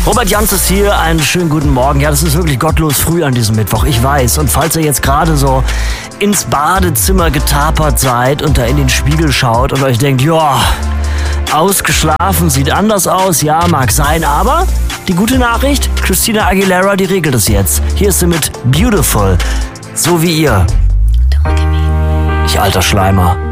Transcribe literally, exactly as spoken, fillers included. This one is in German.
Robert Jans ist hier, einen schönen guten Morgen. Ja, das ist wirklich gottlos früh an diesem Mittwoch, ich weiß. Und falls ihr jetzt gerade so ins Badezimmer getapert seid und da in den Spiegel schaut und euch denkt, ja, ausgeschlafen, sieht anders aus, ja, mag sein, aber die gute Nachricht, Christina Aguilera, die regelt es jetzt. Hier ist sie mit Beautiful, so wie ihr. Ich alter Schleimer.